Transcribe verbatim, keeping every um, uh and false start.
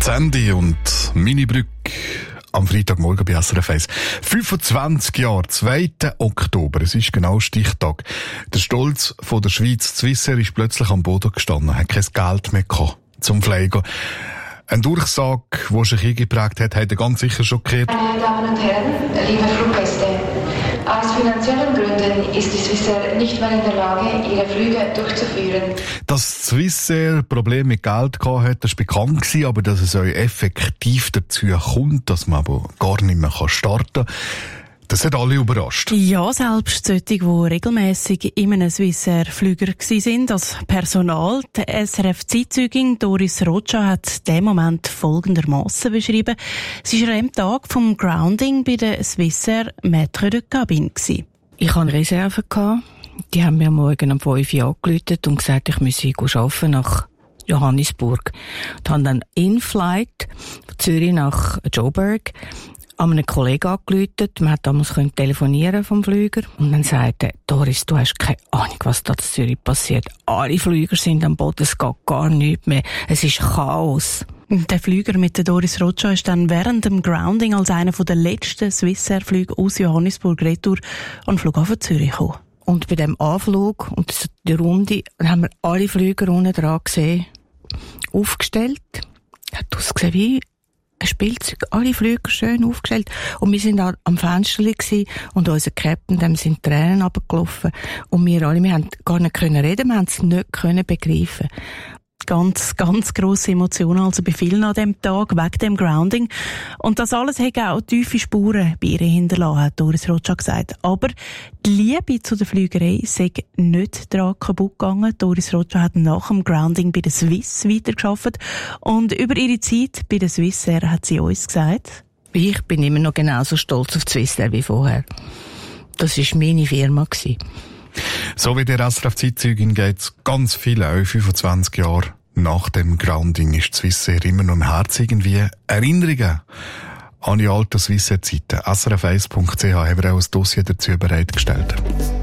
Sandy und Minibrück am Freitagmorgen bei S R F eins. fünfundzwanzig Jahre, zweiter Oktober, es ist genau Stichtag. Der Stolz von der Schweiz, Swissair, ist plötzlich am Boden gestanden, hat kein Geld mehr gehabt zum Fliegen. Ein Durchsage, der sich eingeprägt hat, hat er ganz sicher schockiert. Meine Damen und Herren, liebe Fluggäste, aus finanziellen Gründen ist die Swissair nicht mehr in der Lage, ihre Flüge durchzuführen. Dass Swissair Probleme mit Geld gehabt hat, das war bekannt gewesen, aber dass es euch effektiv dazu kommt, dass man aber gar nicht mehr starten kann, das hat alle überrascht. Ja, selbst solche, die regelmässig in einem Swissair-Flüger waren, als Personal. Die S R F-Zeitzeugin Doris Rocha hat diesen Moment folgendermassen beschrieben. Sie war an dem Tag vom Grounding bei der Swissair Maître de Cabine. Ich hatte Reserven. Die haben mir morgen um fünf Uhr angerufen und gesagt, ich müsse arbeiten nach Johannesburg. Ich habe dann in-flight von Zürich nach Joburg an einen Kollegen angerufen. Man hat damals telefonieren vom Flüger. Und dann sagte er, Doris, du hast keine Ahnung, was da in Zürich passiert. Alle Flüger sind am Boden, es geht gar nichts mehr. Es ist Chaos. Der Flüger mit der Doris Rocha ist dann während dem Grounding als einer der letzten Swissair-Flüge aus Johannesburg retour an den Flughafen Zürich gekommen. Und bei dem Anflug und der Runde haben wir alle Flüger unten dran gesehen, aufgestellt. Hat ausgesehen wie ein Spielzeug, alle Flüger schön aufgestellt. Und wir sind am Fenster gewesen, und unser Captain, dem sind Tränen runtergelaufen. Und wir alle, wir haben gar nicht können reden, wir haben es nicht können begreifen. Ganz, ganz grosse Emotionen, also bei vielen an dem Tag, wegen dem Grounding. Und das alles hat auch tiefe Spuren bei ihr hinterlassen, hat Doris Rocha gesagt. Aber die Liebe zu der Flügerei sei nicht daran kaputt gegangen. Doris Rocha hat nach dem Grounding bei der Swiss weitergearbeitet. Und über ihre Zeit bei der Swissair hat sie uns gesagt: Ich bin immer noch genauso stolz auf die Swissair wie vorher. Das war meine Firma. So wie der S R F-Zeitzeugin geht es ganz viele, auch fünfundzwanzig Jahre nach dem Grounding ist die Swissair immer noch im Herzen irgendwie. Erinnerungen an die alten Swissair-Zeiten. S R F eins punkt c h haben wir auch ein Dossier dazu bereitgestellt.